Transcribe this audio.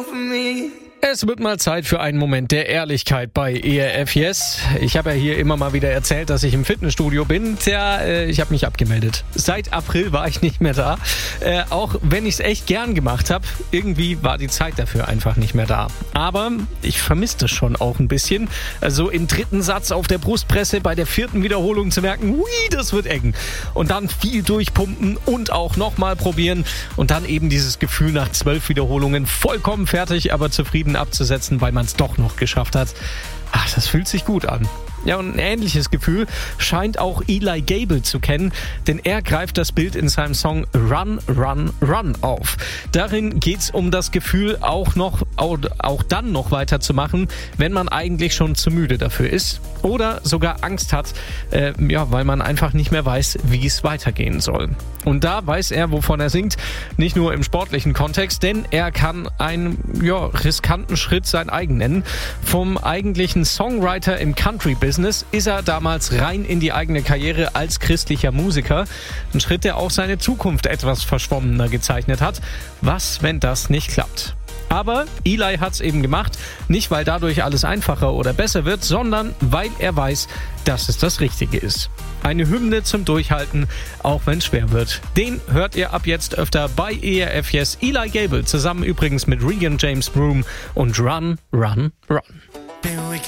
Es wird mal Zeit für einen Moment der Ehrlichkeit bei ERF Yes. Ich habe ja hier immer mal wieder erzählt, dass ich im Fitnessstudio bin. Tja, ich habe mich abgemeldet. Seit April war ich nicht mehr da. Auch wenn ich es echt gern gemacht habe, irgendwie war die Zeit dafür einfach nicht mehr da. Aber ich vermisse das schon auch ein bisschen. Also im dritten Satz auf der Brustpresse bei der 4. Wiederholung zu merken, hui, das wird eng. Und dann viel durchpumpen und auch nochmal probieren. Und dann eben dieses Gefühl nach 12 Wiederholungen vollkommen fertig, aber zufrieden abzusetzen, weil man es doch noch geschafft hat. Ach, das fühlt sich gut an. Ja, und ein ähnliches Gefühl scheint auch Eli Gabel zu kennen, denn er greift das Bild in seinem Song Run, Run, Run auf. Darin geht's um das Gefühl, auch dann noch weiterzumachen, wenn man eigentlich schon zu müde dafür ist oder sogar Angst hat, weil man einfach nicht mehr weiß, wie es weitergehen soll. Und da weiß er, wovon er singt, nicht nur im sportlichen Kontext, denn er kann einen riskanten Schritt sein eigen nennen. Vom eigentlichen Songwriter im Country-Business ist er damals rein in die eigene Karriere als christlicher Musiker. Ein Schritt, der auch seine Zukunft etwas verschwommener gezeichnet hat. Was, wenn das nicht klappt? Aber Eli hat's eben gemacht, nicht weil dadurch alles einfacher oder besser wird, sondern weil er weiß, dass es das Richtige ist. Eine Hymne zum Durchhalten, auch wenn es schwer wird. Den hört ihr ab jetzt öfter bei ERF Yes. Eli Gabel, zusammen übrigens mit Regan James Broom und Run, Run, Run.